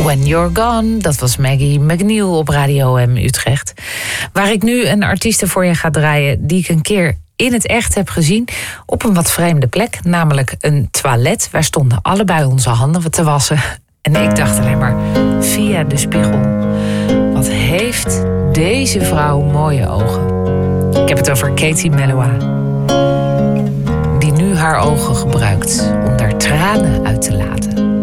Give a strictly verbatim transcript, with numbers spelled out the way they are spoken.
When You're Gone, dat was Maggie McNeil op Radio M Utrecht. Waar ik nu een artieste voor je ga draaien die ik een keer in het echt heb gezien op een wat vreemde plek, namelijk een toilet. Waar stonden allebei onze handen te wassen. En ik dacht alleen maar via de spiegel, wat heeft deze vrouw mooie ogen. Ik heb het over Katie Melua, die nu haar ogen gebruikt om daar tranen uit te laten.